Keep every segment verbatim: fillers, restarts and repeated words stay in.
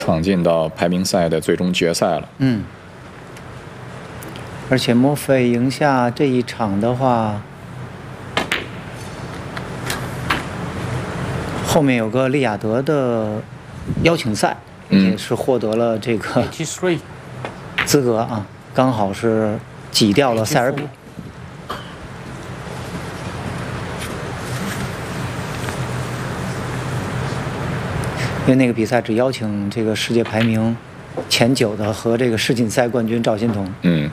闯进到排名赛的最终决赛了。 嗯，而且莫菲赢下这一场的话，后面有个利雅得的邀请赛，也是获得了这个资格啊，刚好是挤掉了塞尔比。因为那个比赛只邀请这个世界排名前九的和这个世锦赛冠军赵心童。 嗯。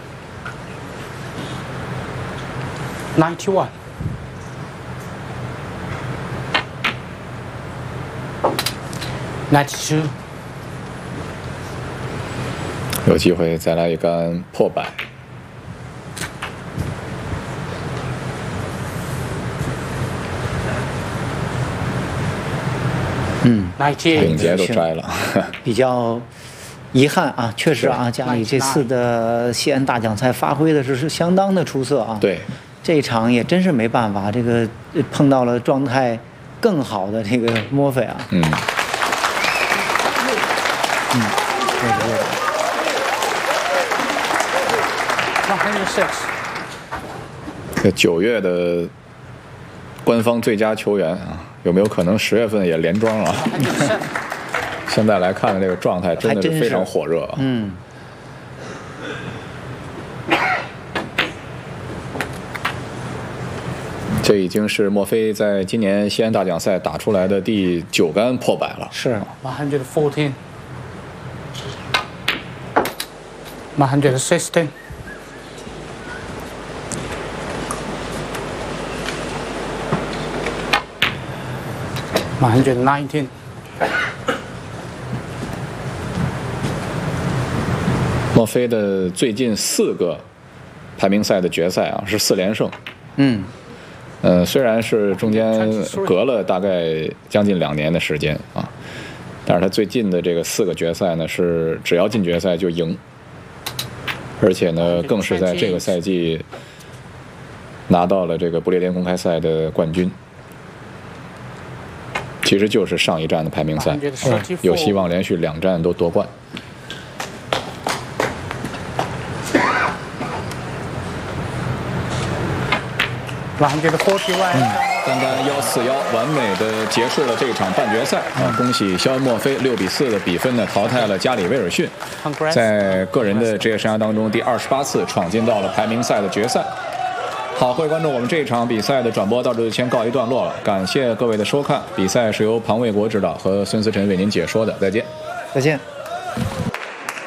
ninety one。ninety two。 有机会再来一杆破百。 嗯， 领结都摘了， 比较遗憾啊，确实啊，家里这次的西安大奖赛发挥的是是相当的出色啊。 对， 这一场也真是没办法，这个碰到了状态更好的这个莫菲啊。 嗯。 嗯，对对对。 这九月的官方最佳球员啊。有没有可能十月份也连庄啊？现在来看这个状态真的是非常火热啊！ 嗯， 这已经是莫菲在今年西安大奖赛打出来的第九杆破百了。 是。 one hundred fourteen。one hundred sixteen。one hundred nineteen。 莫菲的最近四个排名赛的决赛啊，是四连胜。 嗯。 呃，虽然是中间隔了大概将近两年的时间啊，但是他最近的这个四个决赛呢，是只要进决赛就赢，而且呢，更是在这个赛季拿到了这个不列颠公开赛的冠军。其实就是上一站的排名赛，有希望连续两站都夺冠。 嗯， 单单幺四幺，完美的结束了这场半决赛啊！恭喜肖恩·莫菲六比四的比分呢，淘汰了加里·威尔逊，在个人的职业生涯当中第二十八次闯进到了排名赛的决赛。好，各位观众，我们这场比赛的转播到这就先告一段落了，感谢各位的收看。比赛是由庞卫国指导和孙思辰为您解说的，再见， 再见。